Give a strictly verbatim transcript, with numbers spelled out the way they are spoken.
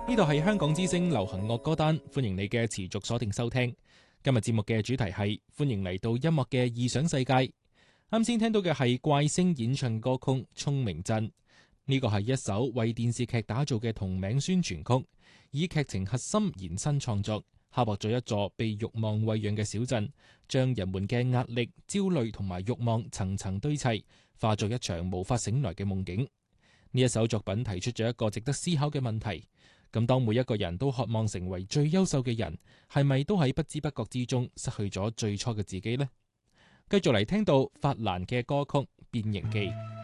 呢度係香港之聲流行樂歌單，歡迎你嘅持續鎖定收聽。今日節目嘅主題係歡迎嚟到音樂嘅異想世界。啱先聽到嘅係怪聲演唱歌曲《聰明鎮》，呢個係一首為電視劇打造嘅同名宣傳曲，以劇情核心延伸創作，刻畫咗一座被慾望餵養嘅小鎮，將人們嘅壓力、焦慮同埋慾望層層堆砌，化作一場無法醒來嘅夢境。呢一首作品提出咗一個值得思考嘅問題。咁當每一個人都渴望成為最優秀嘅人，係咪都喺不知不覺之中失去咗最初嘅自己呢？繼續嚟聽到法蘭嘅歌曲《變形記》。